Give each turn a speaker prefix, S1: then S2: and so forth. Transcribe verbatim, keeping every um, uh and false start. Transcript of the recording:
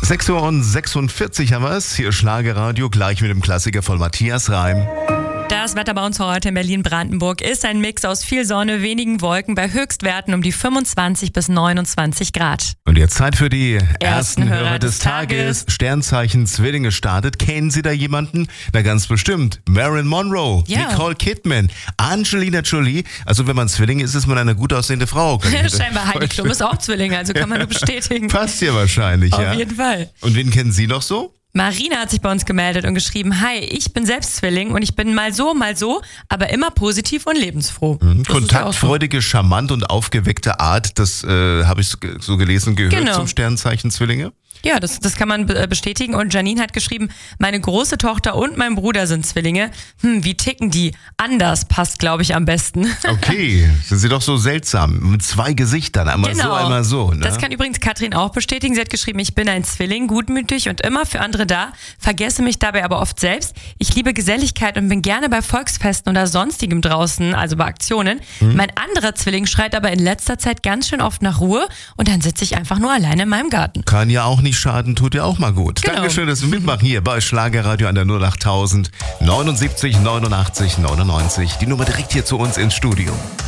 S1: sechs Uhr sechsundvierzig haben wir es. Hier Schlagerradio, gleich mit dem Klassiker von Matthias Reim.
S2: Das Wetter bei uns heute in Berlin-Brandenburg ist ein Mix aus viel Sonne, wenigen Wolken bei Höchstwerten um die fünfundzwanzig bis neunundzwanzig Grad.
S1: Und jetzt Zeit für die ersten,
S2: Ersten
S1: Hörer,
S2: Hörer
S1: des
S2: des
S1: Tages.
S2: Tages.
S1: Sternzeichen Zwillinge startet. Kennen Sie da jemanden? Na ganz bestimmt. Marilyn Monroe,
S2: Ja.
S1: Nicole Kidman, Angelina Jolie. Also wenn man Zwilling ist, ist man eine gut aussehende Frau.
S2: Scheinbar Heidi Klum ist auch Zwilling, also kann man nur bestätigen.
S1: Passt ja wahrscheinlich,
S2: Auf
S1: ja.
S2: jeden Fall.
S1: Und wen kennen Sie noch so?
S2: Marina hat sich bei uns gemeldet und geschrieben, hi, ich bin selbst Zwilling und ich bin mal so, mal so, aber immer positiv und lebensfroh. Das ist ja auch so.
S1: Kontaktfreudige, charmant und aufgeweckte Art, das äh, habe ich so gelesen, gehört
S2: Genau.
S1: zum Sternzeichen Zwillinge.
S2: Ja, das, das kann man be- bestätigen. Und Janine hat geschrieben, meine große Tochter und mein Bruder sind Zwillinge. Hm, wie ticken die? Anders passt, glaube ich, am besten.
S1: Okay, sind Sie doch so seltsam, mit zwei Gesichtern, einmal so, einmal so. Ne?
S2: Das kann übrigens Katrin auch bestätigen. Sie hat geschrieben, ich bin ein Zwilling, gutmütig und immer für andere da, vergesse mich dabei aber oft selbst. Ich liebe Geselligkeit und bin gerne bei Volksfesten oder sonstigem draußen, also bei Aktionen.
S1: Mhm.
S2: Mein anderer Zwilling schreit aber in letzter Zeit ganz schön oft nach Ruhe und dann sitze ich einfach nur alleine in meinem Garten.
S1: Kann ja auch nicht schaden, tut ja auch mal gut.
S2: Genau.
S1: Dankeschön, dass Sie mitmachen hier bei Schlagerradio an der null acht tausend neunundsiebzig neunundachtzig neunundneunzig. Die Nummer direkt hier zu uns ins Studio.